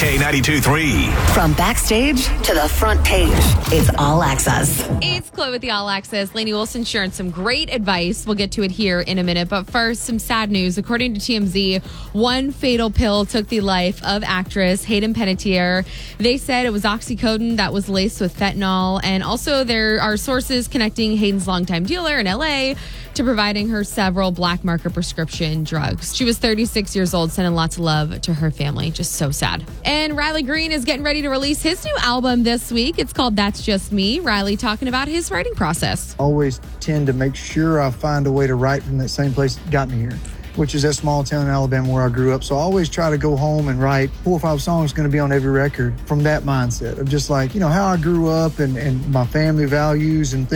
K92.3. From backstage to the front page, it's All Access. It's Chloe with the All Access. Lainey Wilson sharing some great advice. We'll get to it here in a minute. But first, some sad news. According to TMZ, one fatal pill took the life of actress Hayden Panettiere. They said it was oxycodone that was laced with fentanyl. And also there are sources connecting Hayden's longtime dealer in L.A. to providing her several black market prescription drugs. She was 36 years old, sending lots of love to her family. Just so sad. And Riley Green is getting ready to release his new album this week. It's called That's Just Me. Riley talking about his writing process. Always tend to make sure I find a way to write from that same place that got me here, which is that small town in Alabama where I grew up. So I always try to go home and write 4 or 5 songs going to be on every record from that mindset of just like, how I grew up and my family values and things.